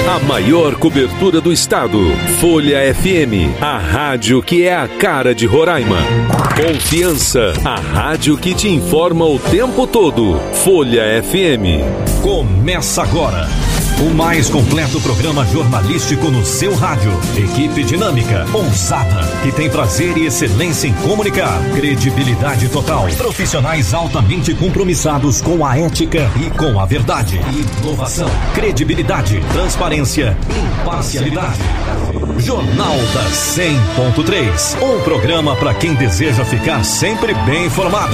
A maior cobertura do estado. Folha FM, a rádio que é a cara de Roraima. Confiança, a rádio que te informa o tempo todo. Folha FM. Começa agora o mais completo programa jornalístico no seu rádio. Equipe dinâmica, ousada, que tem prazer e excelência em comunicar. Credibilidade total. Profissionais altamente compromissados com a ética e com a verdade. Inovação, credibilidade, transparência, imparcialidade. Jornal da 100.3. Um programa para quem deseja ficar sempre bem informado.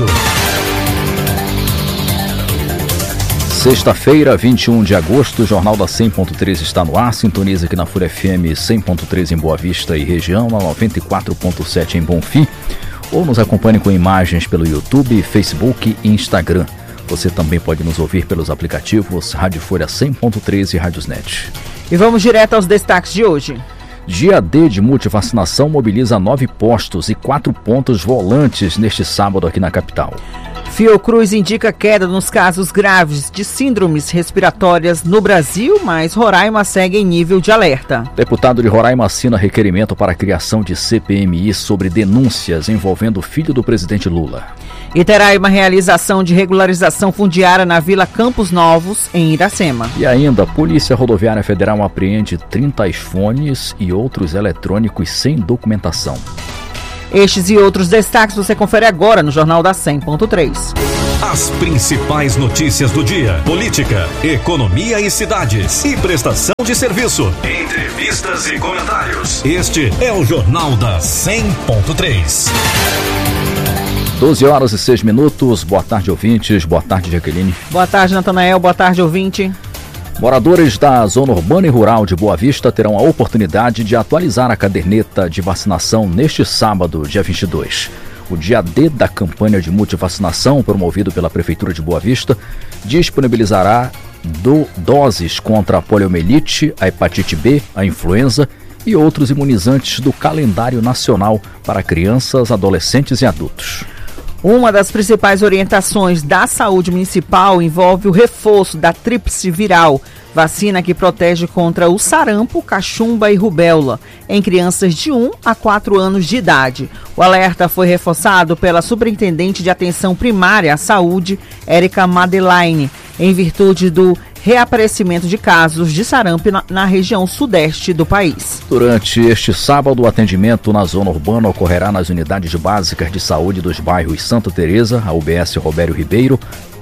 Sexta-feira, 21 de agosto, o Jornal da 100.3 está no ar. Sintoniza aqui na Folha FM 100.3 em Boa Vista e região, na 94.7 em Bonfim. Ou nos acompanhe com imagens pelo YouTube, Facebook e Instagram. Você também pode nos ouvir pelos aplicativos Rádio Folha 100.3 e Rádiosnet. E vamos direto aos destaques de hoje. Dia D de multivacinação mobiliza 9 postos e 4 pontos volantes neste sábado aqui na capital. Fiocruz indica queda nos casos graves de síndromes respiratórias no Brasil, mas Roraima segue em nível de alerta. Deputado de Roraima assina requerimento para a criação de CPMI sobre denúncias envolvendo o filho do presidente Lula. Iteraima realização de regularização fundiária na Vila Campos Novos, em Iracema. E ainda, a Polícia Rodoviária Federal apreende 30 iPhones e outros eletrônicos sem documentação. Estes e outros destaques você confere agora no Jornal da 100.3. As principais notícias do dia: política, economia e cidades, e prestação de serviço, entrevistas e comentários. Este é o Jornal da 100.3. 12 horas e 6 minutos. Boa tarde, ouvintes. Boa tarde, Jaqueline. Boa tarde, Natanael. Boa tarde, ouvinte. Moradores da zona urbana e rural de Boa Vista terão a oportunidade de atualizar a caderneta de vacinação neste sábado, dia 22. O dia D da campanha de multivacinação, promovido pela Prefeitura de Boa Vista, disponibilizará doses contra a poliomielite, a hepatite B, a influenza e outros imunizantes do calendário nacional para crianças, adolescentes e adultos. Uma das principais orientações da saúde municipal envolve o reforço da tríplice viral, vacina que protege contra o sarampo, cachumba e rubéola, em crianças de 1 a 4 anos de idade. O alerta foi reforçado pela Superintendente de Atenção Primária à Saúde, Érica Madelaine, em virtude do reaparecimento de casos de sarampo na região sudeste do país. Durante este sábado, o atendimento na zona urbana ocorrerá nas unidades básicas de saúde dos bairros Santa Teresa, a UBS Robério Ribeiro,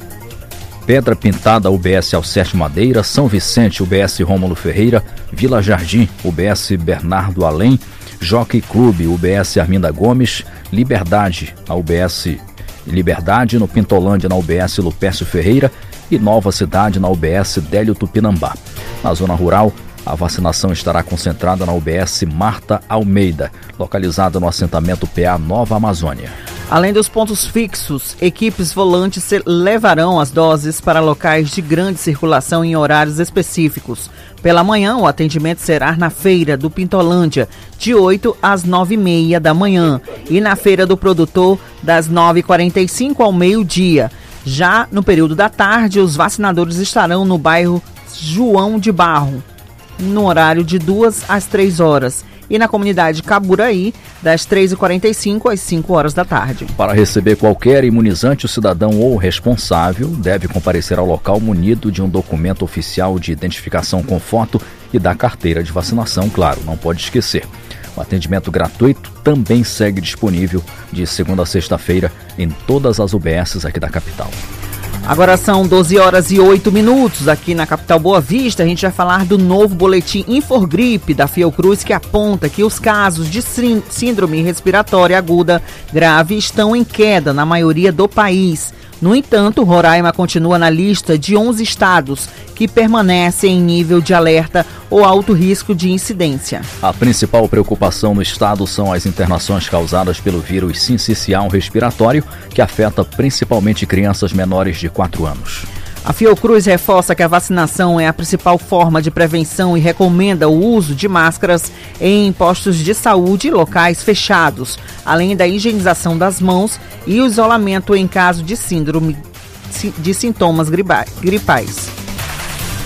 Pedra Pintada, UBS Alceste Madeira, São Vicente, UBS Rômulo Ferreira, Vila Jardim, UBS Bernardo Além, Jockey Clube, UBS Arminda Gomes, Liberdade, a UBS Liberdade, no Pintolândia, na UBS Lupércio Ferreira e Nova Cidade, na UBS Délio Tupinambá. Na zona rural, a vacinação estará concentrada na UBS Marta Almeida, localizada no assentamento PA Nova Amazônia. Além dos pontos fixos, equipes volantes levarão as doses para locais de grande circulação em horários específicos. Pela manhã, o atendimento será na Feira do Pintolândia, de 8 às 9h30 da manhã, e na Feira do Produtor, das 9h45 ao meio-dia. Já no período da tarde, os vacinadores estarão no bairro João de Barro, no horário de 2 às 3 horas. E na comunidade Caburaí, das 3h45 às 5 horas da tarde. Para receber qualquer imunizante, o cidadão ou responsável deve comparecer ao local munido de um documento oficial de identificação com foto e da carteira de vacinação, claro, não pode esquecer. O atendimento gratuito também segue disponível de segunda a sexta-feira em todas as UBSs aqui da capital. Agora são 12 horas e 8 minutos aqui na capital Boa Vista. A gente vai falar do novo boletim Infogripe da Fiocruz, que aponta que os casos de síndrome respiratória aguda grave estão em queda na maioria do país. No entanto, Roraima continua na lista de 11 estados que permanecem em nível de alerta ou alto risco de incidência. A principal preocupação no estado são as internações causadas pelo vírus sincicial respiratório, que afeta principalmente crianças menores de 4 anos. A Fiocruz reforça que a vacinação é a principal forma de prevenção e recomenda o uso de máscaras em postos de saúde e locais fechados, além da higienização das mãos e o isolamento em caso de síndrome de sintomas gripais.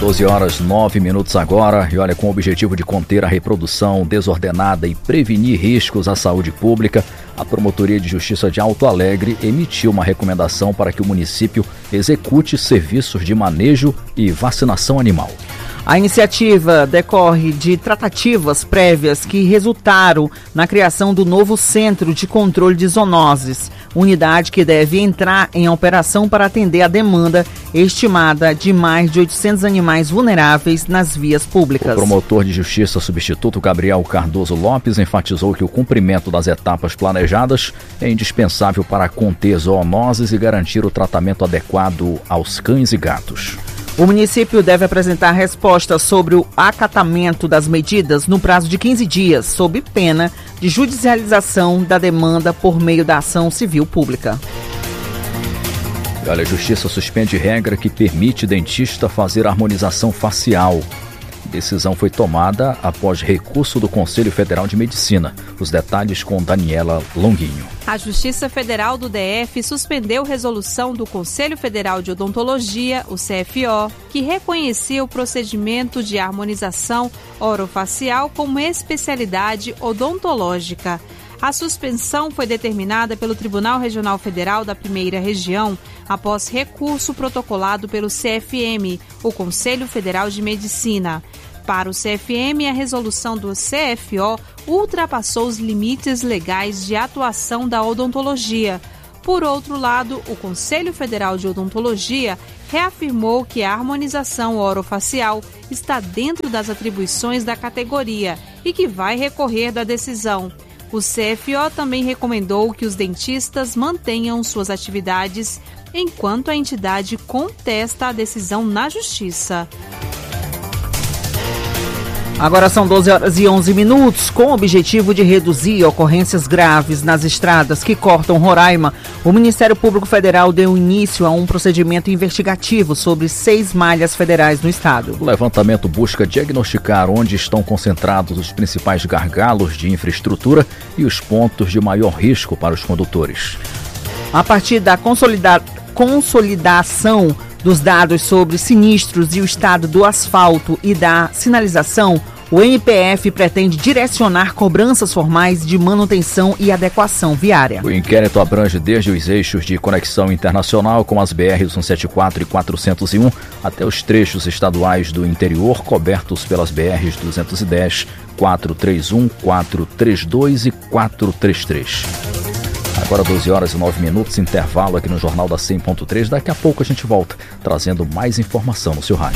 12h09 agora, e olha, com o objetivo de conter a reprodução desordenada e prevenir riscos à saúde pública, a Promotoria de Justiça de Alto Alegre emitiu uma recomendação para que o município execute serviços de manejo e vacinação animal. A iniciativa decorre de tratativas prévias que resultaram na criação do novo Centro de Controle de Zoonoses, unidade que deve entrar em operação para atender a demanda estimada de mais de 800 animais vulneráveis nas vias públicas. O promotor de justiça substituto Gabriel Cardoso Lopes enfatizou que o cumprimento das etapas planejadas é indispensável para conter zoonoses e garantir o tratamento adequado aos cães e gatos. O município deve apresentar resposta sobre o acatamento das medidas no prazo de 15 dias, sob pena de judicialização da demanda por meio da ação civil pública. E olha, a Justiça suspende regra que permite dentista fazer harmonização facial. A decisão foi tomada após recurso do Conselho Federal de Medicina. Os detalhes com Daniela Longuinho. A Justiça Federal do DF suspendeu resolução do Conselho Federal de Odontologia, o CFO, que reconhecia o procedimento de harmonização orofacial como especialidade odontológica. A suspensão foi determinada pelo Tribunal Regional Federal da Primeira Região após recurso protocolado pelo CFM, o Conselho Federal de Medicina. Para o CFM, a resolução do CFO ultrapassou os limites legais de atuação da odontologia. Por outro lado, o Conselho Federal de Odontologia reafirmou que a harmonização orofacial está dentro das atribuições da categoria e que vai recorrer da decisão. O CFO também recomendou que os dentistas mantenham suas atividades enquanto a entidade contesta a decisão na Justiça. Agora são 12h11. Com o objetivo de reduzir ocorrências graves nas estradas que cortam Roraima, o Ministério Público Federal deu início a um procedimento investigativo sobre 6 malhas federais no estado. O levantamento busca diagnosticar onde estão concentrados os principais gargalos de infraestrutura e os pontos de maior risco para os condutores. A partir da consolidação dos dados sobre sinistros e o estado do asfalto e da sinalização, o MPF pretende direcionar cobranças formais de manutenção e adequação viária. O inquérito abrange desde os eixos de conexão internacional, como as BRs 174 e 401, até os trechos estaduais do interior, cobertos pelas BRs 210, 431, 432 e 433. Agora 12h09, intervalo aqui no Jornal da 100.3. Daqui a pouco a gente volta, trazendo mais informação no seu rádio.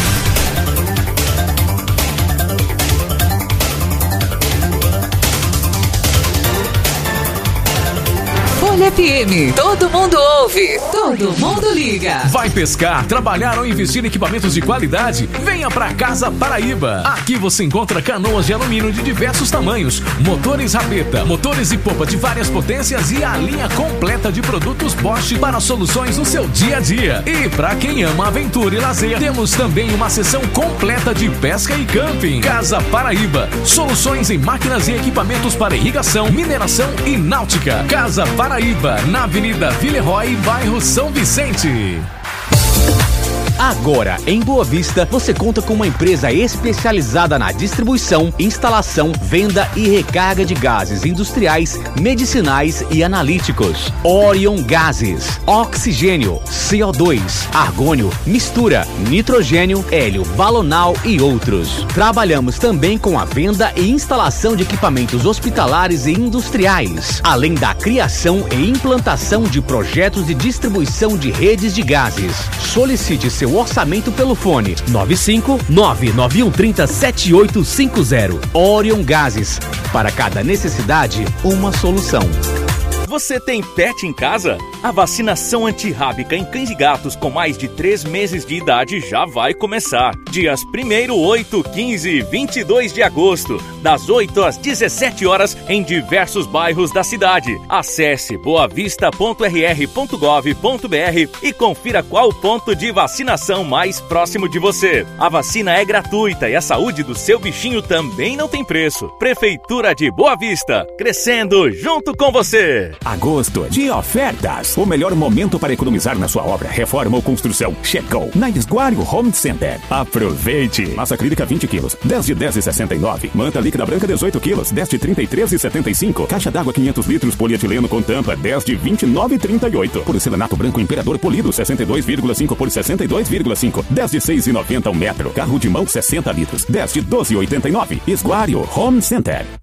Folha FM, todo mundo ouve, todo mundo liga. Vai pescar, trabalhar ou investir em equipamentos de qualidade? Venha pra Casa Paraíba. Aqui você encontra canoas de alumínio de diversos tamanhos, motores rabeta, motores e popa de várias potências e a linha completa de produtos Bosch para soluções no seu dia a dia. E pra quem ama aventura e lazer, temos também uma seção completa de pesca e camping. Casa Paraíba, soluções em máquinas e equipamentos para irrigação, mineração e náutica. Casa Paraíba, na Avenida Villeroy, bairro São Vicente. Agora, em Boa Vista, você conta com uma empresa especializada na distribuição, instalação, venda e recarga de gases industriais, medicinais e analíticos. Orion Gases, oxigênio, CO2, argônio, mistura, nitrogênio, hélio balonal e outros. Trabalhamos também com a venda e instalação de equipamentos hospitalares e industriais, além da criação e implantação de projetos de distribuição de redes de gases. Solicite seu orçamento pelo fone 95991307850. Orion Gases, para cada necessidade, uma solução. Você tem pet em casa? A vacinação antirrábica em cães e gatos com mais de 3 meses de idade já vai começar. Dias 1º, 8, 15 e 22 de agosto, das 8 às 17 horas em diversos bairros da cidade. Acesse boavista.rr.gov.br e confira qual ponto de vacinação mais próximo de você. A vacina é gratuita e a saúde do seu bichinho também não tem preço. Prefeitura de Boa Vista, crescendo junto com você. Agosto de ofertas. O melhor momento para economizar na sua obra, reforma ou construção. Chegou na Esguário Home Center. Aproveite! Massa acrílica 20 quilos, 10 de 10,69. Manta líquida branca 18 quilos, 10 de 33,75. Caixa d'água 500 litros polietileno com tampa, 10 de 29,38. Porcelanato branco Imperador polido 62,5 por 62,5. 10 de 6,90 um metro. Carro de mão 60 litros, 10 de 12,89. Esguário Home Center.